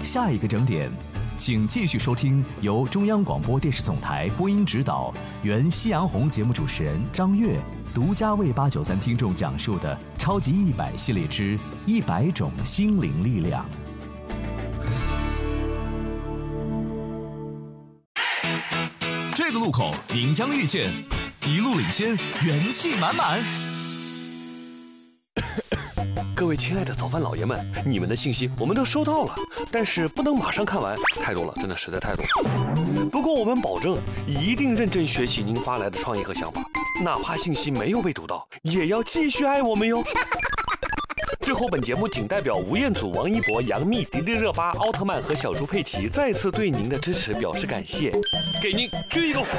下一个整点。请继续收听由中央广播电视总台播音指导、原夕阳红节目主持人张悦独家为893听众讲述的超级100系列之100种心灵力量。这个路口您将遇见一路领先，元气满满。 各位亲爱的早饭老爷们，你们的信息我们都收到了，但是不能马上看完，太多了，真的实在太多了。不过我们保证一定认真学习您发来的创意和想法，哪怕信息没有被读到，也要继续爱我们哟。最后，本节目仅代表吴彦祖、王一博、杨幂、迪丽热巴、奥特曼和小猪佩奇再次对您的支持表示感谢，给您鞠一躬。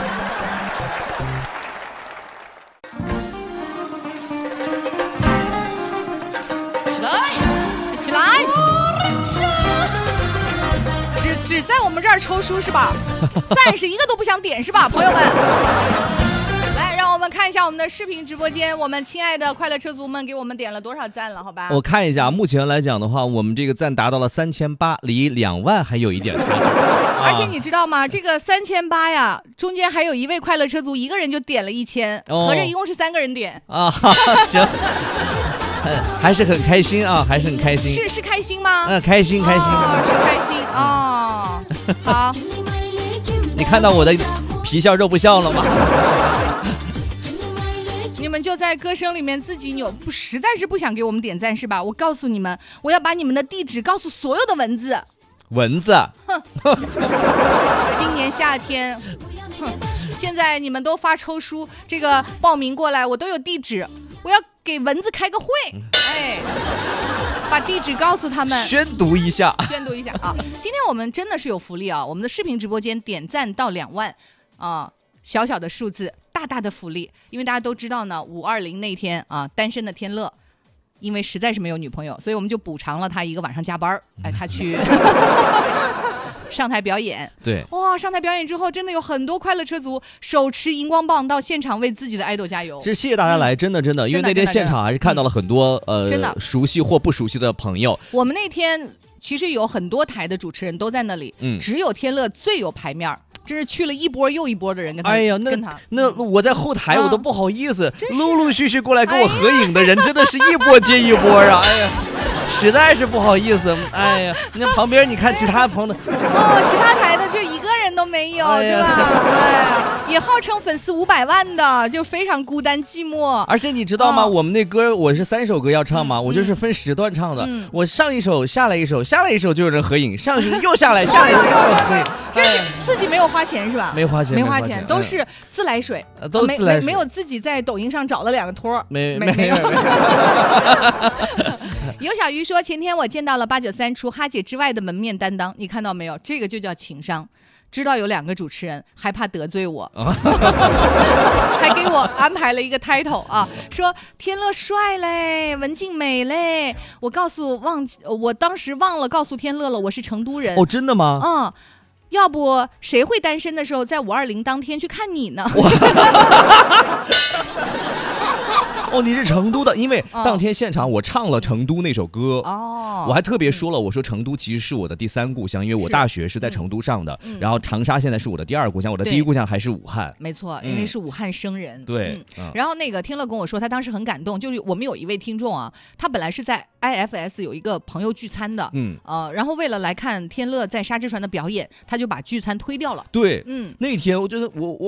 只在我们这儿抽书是吧？赞是一个都不想点是吧，朋友们？来，让我们看一下我们的视频直播间，我们亲爱的快乐车族们给我们点了多少赞了？好吧， 我看一下，目前来讲的话，我们这个赞达到了3800，离2万还有一点差距。 而且你知道吗？这个3800呀，中间还有一位快乐车族一个人就点了1000，合着一共是3个人点啊。行。还是很开心啊，还是很开心。 是开心吗？ 开心开心， 是开心哦。好， 你看到我的皮笑肉不笑了吗？ 你们就在歌声里面自己实在是不想给我们点赞是吧？我告诉你们，我要把你们的地址告诉所有的蚊子。 蚊子， 今年夏天，现在你们都发抽书，这个报名过来，我都有地址，我要给蚊子开个会，哎，把地址告诉他们， 宣读一下啊！今天我们真的是有福利啊！我们的视频直播间点赞到2万啊，小小的数字，大大的福利，因为大家都知道呢，520那天啊，单身的天乐。因为实在是没有女朋友，所以我们就补偿了他一个晚上加班，哎，他去上台表演。 对， 哇，上台表演之后，真的有很多快乐车族手持荧光棒到现场为自己的爱豆加油。 这谢谢大家来，真的，因为那天现场还是看到了很多真的熟悉或不熟悉的朋友。 我们那天其实有很多台的主持人都在那里，只有天乐最有排面。真是去了一波又一波的人跟他， 哎呀，那我在后台我都不好意思，陆陆续续过来跟我合影的人真的是一波接一波啊！哎呀，实在是不好意思。哎呀，那旁边你看其他朋友， 其他台的就一个人都没有，对吧？哎呀，也号称粉丝500万的，就非常孤单寂寞。 而且你知道吗？我们那歌我是3首歌要唱嘛，我就是分时段唱的。我上一首下来一首，下来一首就有人合影，上一首又下来，下来又有人合影。 这是自己没有花钱是吧？ 没花钱， 都是自来水， 都自来水， 没有自己在抖音上找了2个托， 没有。有小鱼说，前天我见到了893除哈姐之外的门面担当，你看到没有？这个就叫情商。知道有2个主持人，还怕得罪我，还给我安排了一个 title 啊，说天乐帅嘞，文静美嘞。我当时忘了告诉天乐了，我是成都人。 哦，真的吗？ 要不谁会单身的时候在520当天去看你呢？ 哦，你是成都的，因为当天现场我唱了成都那首歌，我还特别说了，我说成都其实是我的第3故乡，因为我大学是在成都上的，然后长沙现在是我的第2故乡，我的第1故乡还是武汉。 没错，因为是武汉生人。 对， 然后那个天乐跟我说，他当时很感动，就是我们有一位听众啊，他本来是在 IFS 有一个朋友聚餐的，然后为了来看天乐在沙之船的表演，他就把聚餐推掉了。 对，那天我觉得我